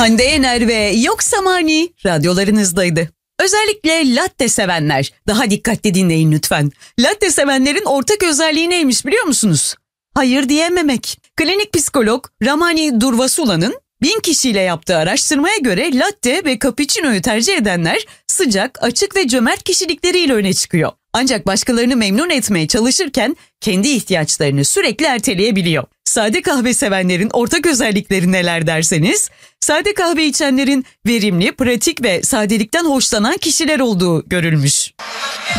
Hande Yener ve Yoksa Mani radyolarınızdaydı. Özellikle latte sevenler, daha dikkatli dinleyin lütfen. Latte sevenlerin ortak özelliği neymiş biliyor musunuz? Hayır diyememek. Klinik psikolog Ramani Durvasula'nın 1000 kişiyle yaptığı araştırmaya göre latte ve cappuccino'yu tercih edenler sıcak, açık ve cömert kişilikleriyle öne çıkıyor. Ancak başkalarını memnun etmeye çalışırken kendi ihtiyaçlarını sürekli erteleyebiliyor. Sade kahve sevenlerin ortak özellikleri neler derseniz, sade kahve içenlerin verimli, pratik ve sadelikten hoşlanan kişiler olduğu görülmüş.